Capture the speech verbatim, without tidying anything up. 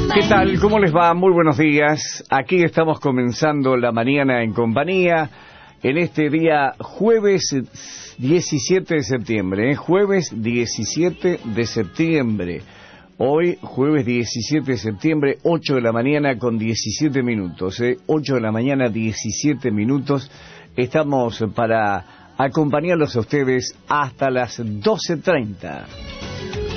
¿Qué tal? ¿Cómo les va? Muy buenos días. Aquí estamos comenzando la mañana en compañía en este día jueves diecisiete de septiembre. ¿eh? Jueves diecisiete de septiembre. Hoy, jueves diecisiete de septiembre, ocho de la mañana con diecisiete minutos. ¿eh? ocho de la mañana, diecisiete minutos. Estamos para acompañarlos a ustedes hasta las doce treinta.